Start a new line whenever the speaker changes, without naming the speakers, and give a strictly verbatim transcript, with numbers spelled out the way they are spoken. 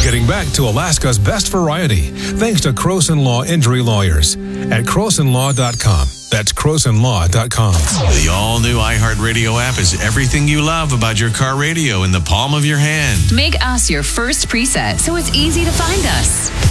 Getting back to Alaska's best variety, thanks to Croson Law Injury Lawyers at croson law dot com. That's croson law dot com.
The all-new iHeartRadio app is everything you love about your car radio in the palm of your hand.
Make us your first preset so it's easy to find us.